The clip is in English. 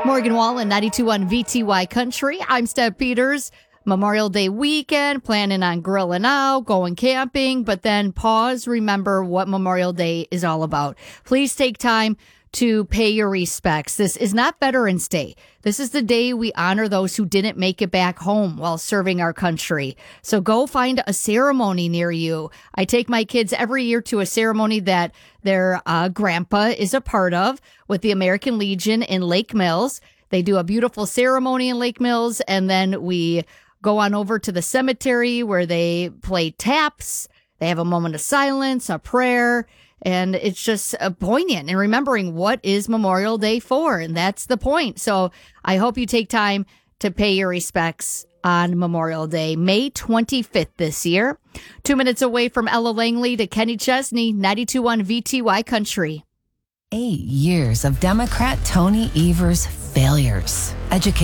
Morgan Wallen, 92.1 VTY Country. I'm Steph Peters. Memorial Day weekend, planning on grilling out, going camping, but then pause, remember what Memorial Day is all about. Please take time to pay your respects. This is not Veterans Day. This is the day we honor those who didn't make it back home while serving our country. So go find a ceremony near you. I take my kids every year to a ceremony that their grandpa is a part of with the American Legion in Lake Mills. They do a beautiful ceremony in Lake Mills, and then we go on over to the cemetery where they play taps. They have a moment of silence, a prayer, and it's just poignant and remembering what is Memorial Day for, and that's the point. So I hope you take time to pay your respects on Memorial Day, May 25th this year. 2 minutes away from Ella Langley to Kenny Chesney, 92.1 VTY Country. 8 years of Democrat Tony Evers' failures.